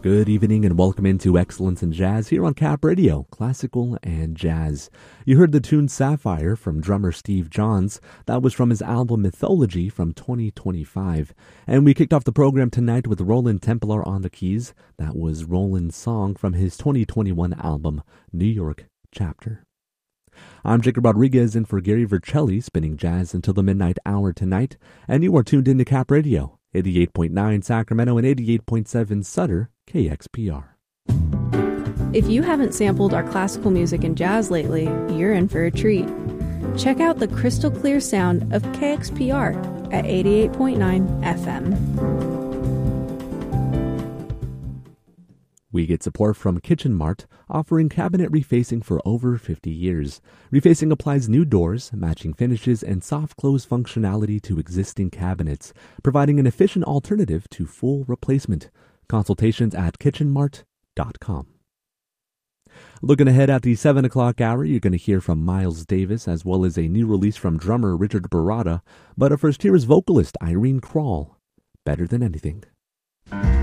Good evening and welcome into Excellence in Jazz here on Cap Radio, classical and jazz. You heard the tune Sapphire from drummer Steve Johns. That was from his album Mythology from 2025. And we kicked off the program tonight with Roland Templar on the keys. That was Roland's song from his 2021 album, New York Chapter. I'm Jacob Rodriguez in for Gary Vercelli, spinning jazz until the midnight hour tonight. And you are tuned in to Cap Radio, 88.9 Sacramento and 88.7 Sutter, KXPR. If you haven't sampled our classical music and jazz lately, you're in for a treat. Check out the crystal clear sound of KXPR at 88.9 FM. We get support from Kitchen Mart, offering cabinet refacing for over 50 years. Refacing applies new doors, matching finishes, and soft close functionality to existing cabinets, providing an efficient alternative to full replacement. Consultations at kitchenmart.com. Looking ahead at the 7 o'clock hour, you're going to hear from Miles Davis as well as a new release from drummer Richard Barada. But first, here is vocalist Irene Krall, Better Than Anything.